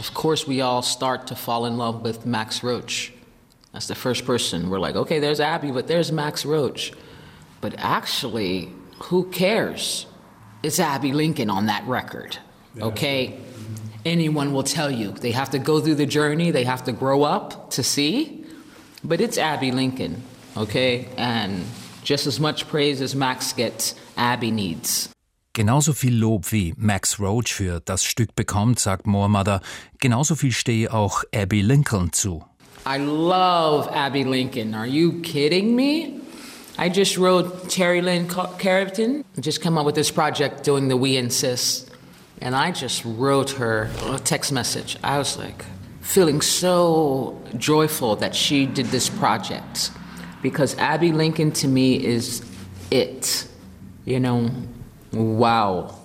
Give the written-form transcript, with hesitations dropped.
of course, we all start to fall in love with Max Roach. That's the first person. We're like, okay, there's Abby, but there's Max Roach. But actually, who cares? It's Abby Lincoln on that record, okay? Anyone will tell you. They have to go through the journey. They have to grow up to see. But it's Abby Lincoln, okay? And just as much praise as Max gets, Abby needs. Genauso viel Lob wie Max Roach für das Stück bekommt, sagt Moormother, genauso viel stehe auch Abby Lincoln zu. I love Abby Lincoln. Are you kidding me? I just wrote Terry Lynn Carrington, just come up with this project doing the We Insist. And I just wrote her a text message. I was like feeling so joyful that she did this project. Because Abby Lincoln to me is it. You know, wow.